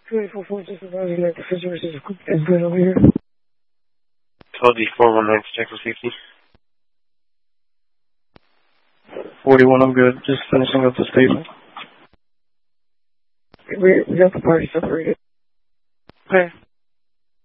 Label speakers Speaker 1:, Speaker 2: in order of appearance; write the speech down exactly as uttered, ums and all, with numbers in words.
Speaker 1: two eight four four, just advising that the situation is good over here.
Speaker 2: twelve D four one nine to check for safety.
Speaker 3: forty-one, I'm good. Just finishing up the statement.
Speaker 1: We, we got the party separated.
Speaker 2: Okay.